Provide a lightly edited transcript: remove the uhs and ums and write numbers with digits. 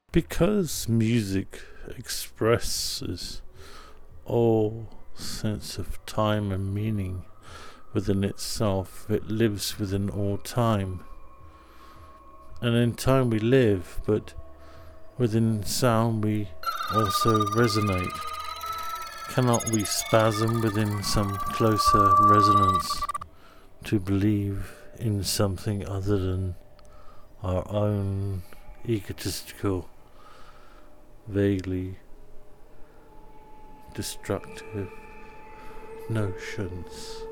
Because music expresses all sense of time and meaning within itself, it lives within all time. And in time we live, but within sound we also resonate. Cannot we spasm within some closer resonance to believe in something other than our own egotistical, vaguely destructive notions?